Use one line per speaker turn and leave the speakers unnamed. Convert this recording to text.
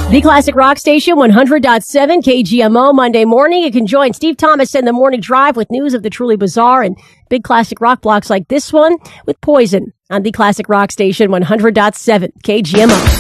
The Classic Rock Station, 100.7 KGMO, Monday morning. You can join Steve Thomas in the Morning Drive with news of the truly bizarre and big classic rock blocks like this one with Poison on the Classic Rock Station, 100.7 KGMO.